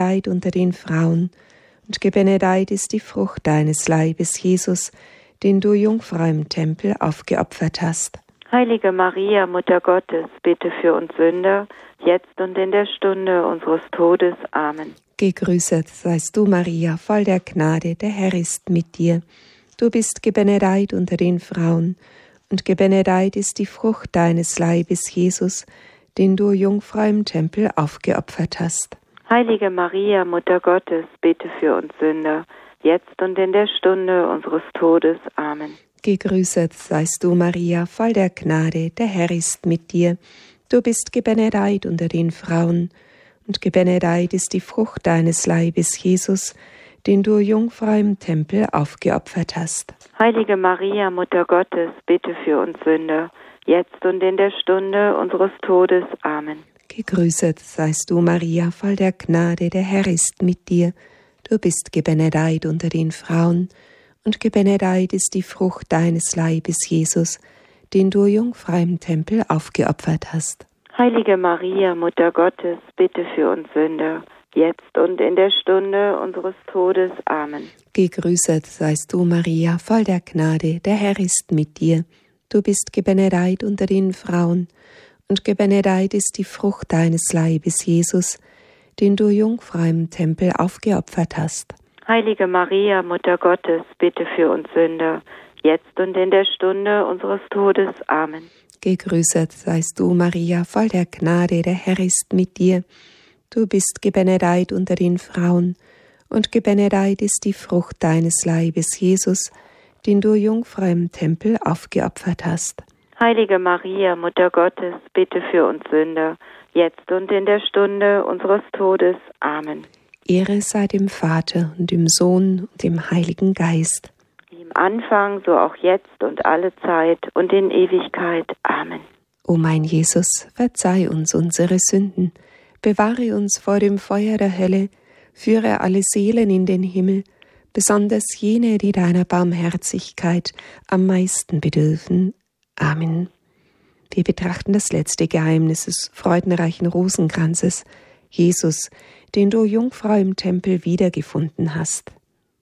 gebenedeit unter den Frauen, und gebenedeit ist die Frucht deines Leibes, Jesus, den du Jungfrau im Tempel aufgeopfert hast. Heilige Maria, Mutter Gottes, bitte für uns Sünder, jetzt und in der Stunde unseres Todes. Amen. Gegrüßet seist du, Maria, voll der Gnade, der Herr ist mit dir. Du bist gebenedeit unter den Frauen, und gebenedeit ist die Frucht deines Leibes, Jesus, den du Jungfrau im Tempel aufgeopfert hast. Heilige Maria, Mutter Gottes, bitte für uns Sünder, jetzt und in der Stunde unseres Todes. Amen. Gegrüßet seist du, Maria, voll der Gnade, der Herr ist mit dir. Du bist gebenedeit unter den Frauen, und gebenedeit ist die Frucht deines Leibes, Jesus, den du Jungfrau im Tempel aufgeopfert hast. Heilige Maria, Mutter Gottes, bitte für uns Sünder, jetzt und in der Stunde unseres Todes. Amen. Gegrüßet seist du, Maria, voll der Gnade, der Herr ist mit dir. Du bist gebenedeit unter den Frauen, und gebenedeit ist die Frucht deines Leibes, Jesus, den du Jungfrau im Tempel aufgeopfert hast. Heilige Maria, Mutter Gottes, bitte für uns Sünder, jetzt und in der Stunde unseres Todes. Amen. Gegrüßet seist du, Maria, voll der Gnade, der Herr ist mit dir. Du bist gebenedeit unter den Frauen, und gebenedeit ist die Frucht deines Leibes, Jesus, den du Jungfrau im Tempel aufgeopfert hast. Heilige Maria, Mutter Gottes, bitte für uns Sünder, jetzt und in der Stunde unseres Todes. Amen. Gegrüßet seist du, Maria, voll der Gnade, der Herr ist mit dir. Du bist gebenedeit unter den Frauen, und gebenedeit ist die Frucht deines Leibes, Jesus, den du Jungfrau im Tempel aufgeopfert hast. Heilige Maria, Mutter Gottes, bitte für uns Sünder, jetzt und in der Stunde unseres Todes. Amen. Ehre sei dem Vater und dem Sohn und dem Heiligen Geist. Wie im Anfang, so auch jetzt und alle Zeit und in Ewigkeit. Amen. O mein Jesus, verzeih uns unsere Sünden, bewahre uns vor dem Feuer der Hölle, führe alle Seelen in den Himmel, besonders jene, die deiner Barmherzigkeit am meisten bedürfen. Amen. Wir betrachten das letzte Geheimnis des freudenreichen Rosenkranzes, Jesus, den du Jungfrau im Tempel wiedergefunden hast.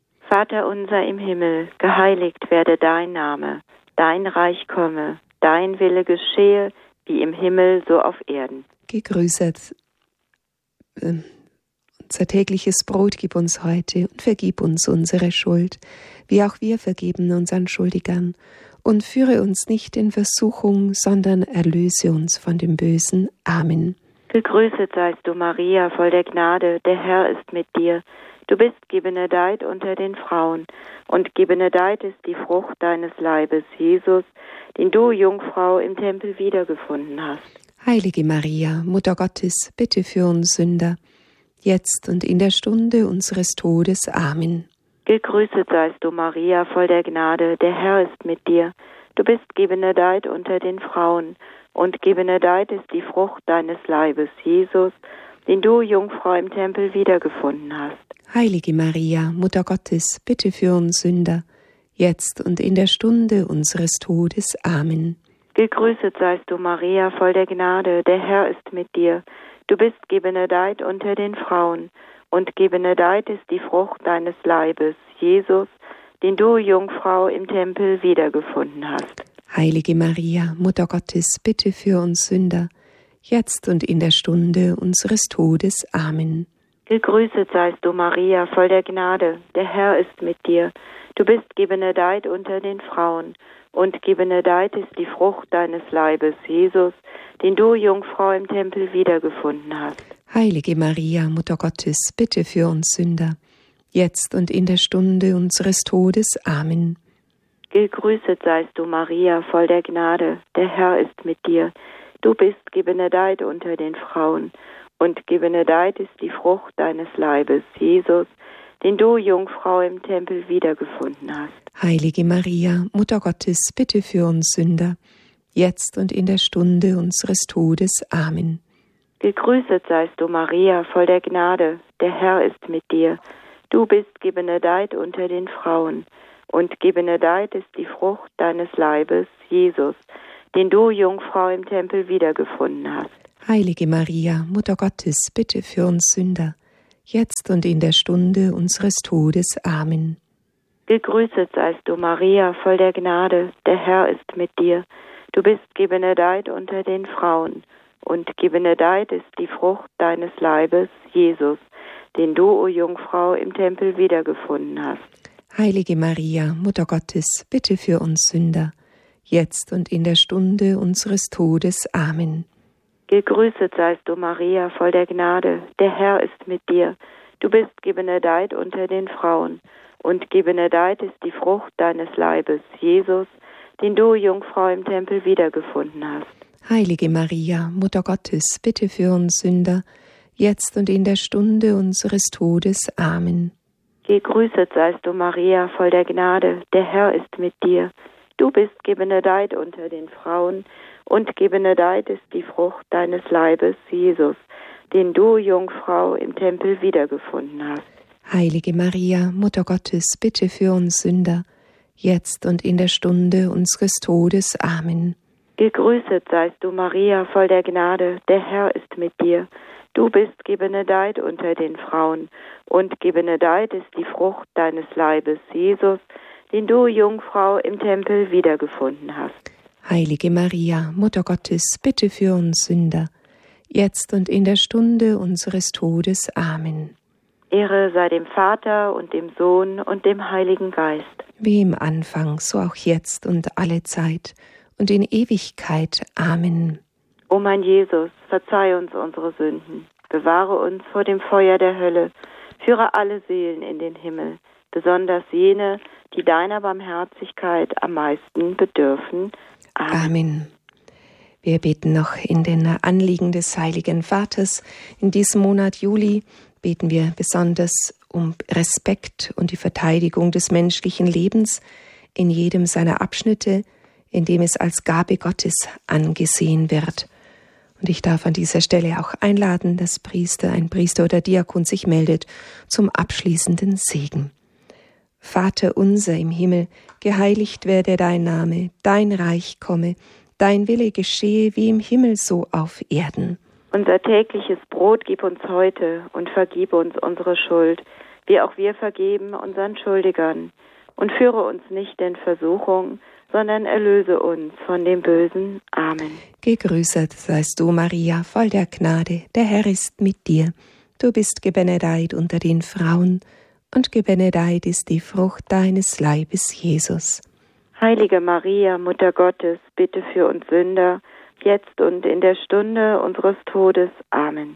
Vater unser im Himmel, geheiligt werde dein Name, dein Reich komme, dein Wille geschehe, wie im Himmel, so auf Erden. Gegrüßet, unser tägliches Brot gib uns heute und vergib uns unsere Schuld, wie auch wir vergeben unseren Schuldigern. Und führe uns nicht in Versuchung, sondern erlöse uns von dem Bösen. Amen. Gegrüßet seist du, Maria, voll der Gnade, der Herr ist mit dir. Du bist gebenedeit unter den Frauen, und gebenedeit ist die Frucht deines Leibes, Jesus, den du, Jungfrau, im Tempel wiedergefunden hast. Heilige Maria, Mutter Gottes, bitte für uns Sünder, jetzt und in der Stunde unseres Todes. Amen. Gegrüßet seist du, Maria, voll der Gnade, der Herr ist mit dir. Du bist gebenedeit unter den Frauen, und gebenedeit ist die Frucht deines Leibes, Jesus, den du, Jungfrau, im Tempel wiedergefunden hast. Heilige Maria, Mutter Gottes, bitte für uns Sünder, jetzt und in der Stunde unseres Todes. Amen. Gegrüßet seist du, Maria, voll der Gnade, der Herr ist mit dir. Du bist gebenedeit unter den Frauen, und gebenedeit ist die Frucht deines Leibes, Jesus, den du, Jungfrau, im Tempel wiedergefunden hast. Heilige Maria, Mutter Gottes, bitte für uns Sünder, jetzt und in der Stunde unseres Todes. Amen. Gegrüßet seist du, Maria, voll der Gnade, der Herr ist mit dir. Du bist gebenedeit unter den Frauen, und gebenedeit ist die Frucht deines Leibes, Jesus, den du, Jungfrau, im Tempel wiedergefunden hast. Heilige Maria, Mutter Gottes, bitte für uns Sünder, jetzt und in der Stunde unseres Todes. Amen. Gegrüßet seist du, Maria, voll der Gnade, der Herr ist mit dir. Du bist gebenedeit unter den Frauen, und gebenedeit ist die Frucht deines Leibes, Jesus, den du, Jungfrau, im Tempel wiedergefunden hast. Heilige Maria, Mutter Gottes, bitte für uns Sünder, jetzt und in der Stunde unseres Todes. Amen. Gegrüßet seist du, Maria, voll der Gnade, der Herr ist mit dir. Du bist gebenedeit unter den Frauen, und gebenedeit ist die Frucht deines Leibes, Jesus, den du, Jungfrau, im Tempel wiedergefunden hast. Heilige Maria, Mutter Gottes, bitte für uns Sünder, jetzt und in der Stunde unseres Todes. Amen. Gegrüßet seist du, Maria, voll der Gnade, der Herr ist mit dir. Du bist gebenedeit unter den Frauen, und gebenedeit ist die Frucht deines Leibes, Jesus, den du, o Jungfrau, im Tempel wiedergefunden hast. Heilige Maria, Mutter Gottes, bitte für uns Sünder, jetzt und in der Stunde unseres Todes. Amen. Gegrüßet seist du, Maria, voll der Gnade, der Herr ist mit dir. Du bist gebenedeit unter den Frauen, und gebenedeit ist die Frucht deines Leibes, Jesus, den du, Jungfrau, im Tempel wiedergefunden hast. Heilige Maria, Mutter Gottes, bitte für uns Sünder, jetzt und in der Stunde unseres Todes. Amen. Gegrüßet seist du, Maria, voll der Gnade, der Herr ist mit dir. Du bist gebenedeit unter den Frauen, und gebenedeit ist die Frucht deines Leibes, Jesus, den du, Jungfrau, im Tempel wiedergefunden hast. Heilige Maria, Mutter Gottes, bitte für uns Sünder, jetzt und in der Stunde unseres Todes. Amen. Gegrüßet seist du, Maria, voll der Gnade, der Herr ist mit dir. Du bist gebenedeit unter den Frauen, und gebenedeit ist die Frucht deines Leibes, Jesus, den du, Jungfrau, im Tempel wiedergefunden hast. Heilige Maria, Mutter Gottes, bitte für uns Sünder, jetzt und in der Stunde unseres Todes. Amen. Ehre sei dem Vater und dem Sohn und dem Heiligen Geist. Wie im Anfang, so auch jetzt und alle Zeit und in Ewigkeit. Amen. O mein Jesus, verzeih uns unsere Sünden, bewahre uns vor dem Feuer der Hölle, führe alle Seelen in den Himmel, besonders jene, die deiner Barmherzigkeit am meisten bedürfen. Amen. Amen. Wir beten noch in den Anliegen des Heiligen Vaters. In diesem Monat Juli beten wir besonders um Respekt und die Verteidigung des menschlichen Lebens in jedem seiner Abschnitte, in dem es als Gabe Gottes angesehen wird. Und ich darf an dieser Stelle auch einladen, dass ein Priester oder Diakon sich meldet zum abschließenden Segen. Vater unser im Himmel, geheiligt werde dein Name, dein Reich komme, dein Wille geschehe wie im Himmel so auf Erden. Unser tägliches Brot gib uns heute und vergib uns unsere Schuld, wie auch wir vergeben unseren Schuldigern. Und führe uns nicht in Versuchung, sondern erlöse uns von dem Bösen. Amen. Gegrüßet seist du, Maria, voll der Gnade, der Herr ist mit dir. Du bist gebenedeit unter den Frauen, und gebenedeit ist die Frucht deines Leibes, Jesus. Heilige Maria, Mutter Gottes, bitte für uns Sünder, jetzt und in der Stunde unseres Todes. Amen.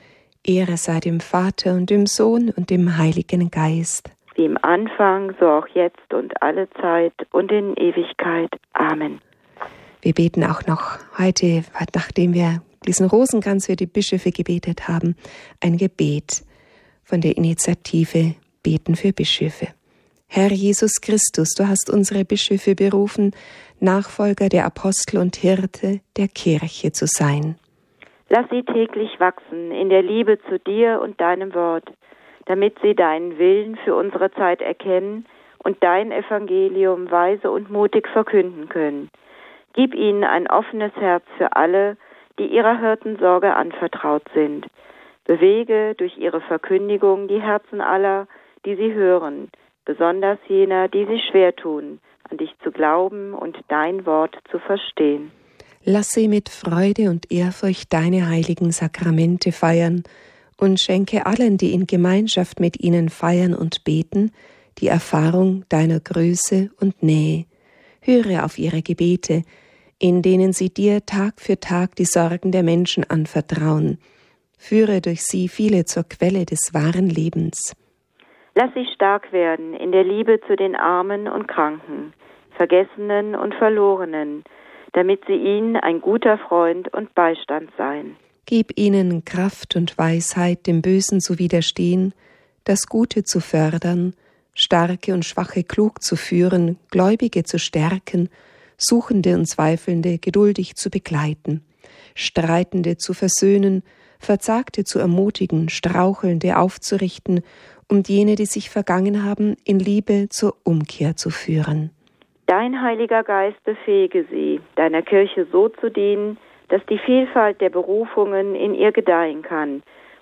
Ehre sei dem Vater und dem Sohn und dem Heiligen Geist. Wie im Anfang, so auch jetzt und alle Zeit und in Ewigkeit. Amen. Wir beten auch noch heute, nachdem wir diesen Rosenkranz für die Bischöfe gebetet haben, ein Gebet von der Initiative Beten für Bischöfe. Herr Jesus Christus, du hast unsere Bischöfe berufen, Nachfolger der Apostel und Hirte der Kirche zu sein. Lass sie täglich wachsen in der Liebe zu dir und deinem Wort, damit sie deinen Willen für unsere Zeit erkennen und dein Evangelium weise und mutig verkünden können. Gib ihnen ein offenes Herz für alle, die ihrer Hirtensorge anvertraut sind. Bewege durch ihre Verkündigung die Herzen aller, die sie hören, besonders jener, die sie schwer tun, an dich zu glauben und dein Wort zu verstehen. Lass sie mit Freude und Ehrfurcht deine heiligen Sakramente feiern und schenke allen, die in Gemeinschaft mit ihnen feiern und beten, die Erfahrung deiner Größe und Nähe. Höre auf ihre Gebete, in denen sie dir Tag für Tag die Sorgen der Menschen anvertrauen. Führe durch sie viele zur Quelle des wahren Lebens. Lass sie stark werden in der Liebe zu den Armen und Kranken, Vergessenen und Verlorenen, damit sie ihnen ein guter Freund und Beistand seien. Gib ihnen Kraft und Weisheit, dem Bösen zu widerstehen, das Gute zu fördern, Starke und Schwache klug zu führen, Gläubige zu stärken, Suchende und Zweifelnde geduldig zu begleiten, Streitende zu versöhnen, Verzagte zu ermutigen, Strauchelnde aufzurichten und jene, die sich vergangen haben, in Liebe zur Umkehr zu führen. Dein Heiliger Geist befähige sie, deiner Kirche so zu dienen, dass die Vielfalt der Berufungen in ihr gedeihen kann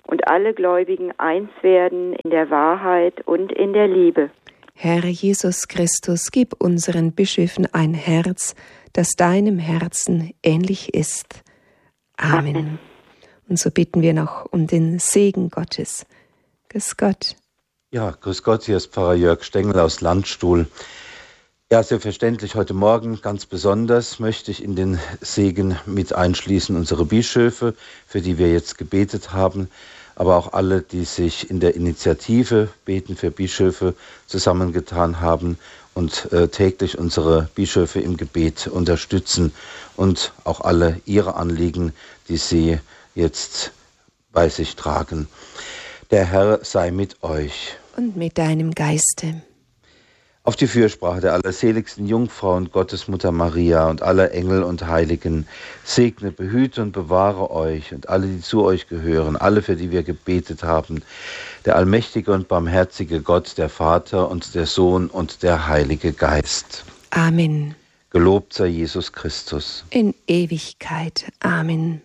und alle Gläubigen eins werden in der Wahrheit und in der Liebe. Herr Jesus Christus, gib unseren Bischöfen ein Herz, das deinem Herzen ähnlich ist. Amen. Und so bitten wir noch um den Segen Gottes. Grüß Gott. Ja, grüß Gott, hier ist Pfarrer Jörg Stengel aus Landstuhl. Ja, selbstverständlich, heute Morgen ganz besonders möchte ich in den Segen mit einschließen unsere Bischöfe, für die wir jetzt gebetet haben, aber auch alle, die sich in der Initiative Beten für Bischöfe zusammengetan haben und täglich unsere Bischöfe im Gebet unterstützen und auch alle ihre Anliegen, die sie jetzt bei sich tragen. Der Herr sei mit euch. Und mit deinem Geiste. Auf die Fürsprache der allerseligsten Jungfrau und Gottesmutter Maria und aller Engel und Heiligen, segne, behüte und bewahre euch und alle, die zu euch gehören, alle, für die wir gebetet haben, der allmächtige und barmherzige Gott, der Vater und der Sohn und der Heilige Geist. Amen. Gelobt sei Jesus Christus. In Ewigkeit. Amen.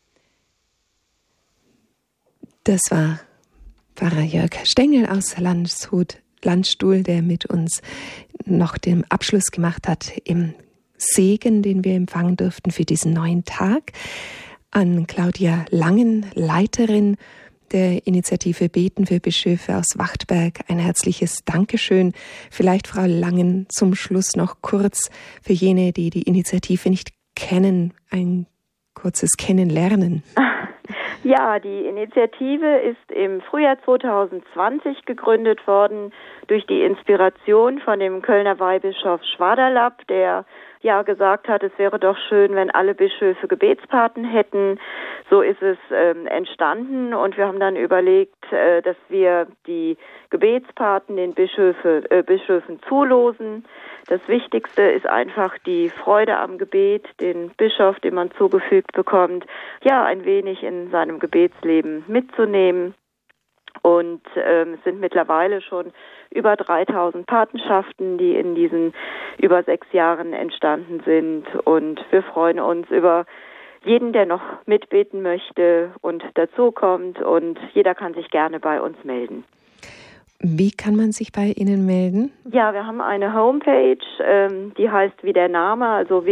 Das war Pfarrer Jörg Stengel aus Landstuhl, der mit uns noch den Abschluss gemacht hat im Segen, den wir empfangen durften für diesen neuen Tag. An Claudia Langen, Leiterin der Initiative Beten für Bischöfe aus Wachtberg, ein herzliches Dankeschön. Vielleicht, Frau Langen, zum Schluss noch kurz für jene, die die Initiative nicht kennen, ein kurzes Kennenlernen. Ja, die Initiative ist im Frühjahr 2020 gegründet worden durch die Inspiration von dem Kölner Weihbischof Schwaderlapp, der ja gesagt hat, es wäre doch schön, wenn alle Bischöfe Gebetspaten hätten. So ist es entstanden und wir haben dann überlegt, dass wir die Gebetspaten den Bischöfen zulosen. Das Wichtigste ist einfach die Freude am Gebet, den Bischof, den man zugefügt bekommt, ja, ein wenig in seinem Gebetsleben mitzunehmen. Und es sind mittlerweile schon über 3000 Patenschaften, die in diesen über 6 Jahren entstanden sind. Und wir freuen uns über jeden, der noch mitbeten möchte und dazukommt. Und jeder kann sich gerne bei uns melden. Wie kann man sich bei Ihnen melden? Ja, wir haben eine Homepage, die heißt wie der Name, also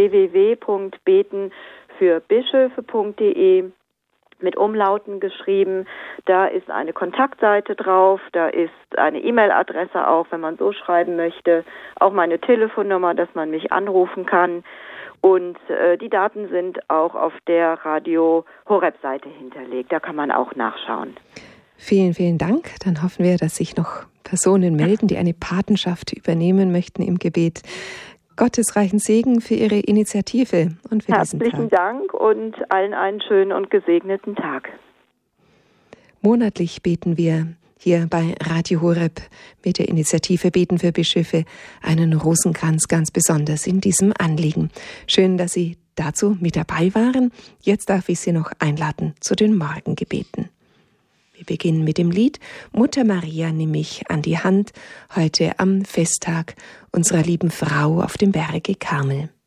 www.betenfürbischöfe.de. mit Umlauten geschrieben. Da ist eine Kontaktseite drauf, da ist eine E-Mail-Adresse auch, wenn man so schreiben möchte, auch meine Telefonnummer, dass man mich anrufen kann. Und die Daten sind auch auf der Radio Horeb-Seite hinterlegt. Da kann man auch nachschauen. Vielen, vielen Dank. Dann hoffen wir, dass sich noch Personen melden, die eine Patenschaft übernehmen möchten im Gebet. Gottes reichen Segen für Ihre Initiative und für diesen Tag. Herzlichen Dank und allen einen schönen und gesegneten Tag. Monatlich beten wir hier bei Radio Horeb mit der Initiative Beten für Bischöfe einen Rosenkranz ganz besonders in diesem Anliegen. Schön, dass Sie dazu mit dabei waren. Jetzt darf ich Sie noch einladen zu den Morgengebeten. Wir beginnen mit dem Lied Mutter Maria, nimm mich an die Hand, heute am Festtag unserer lieben Frau auf dem Berge Karmel.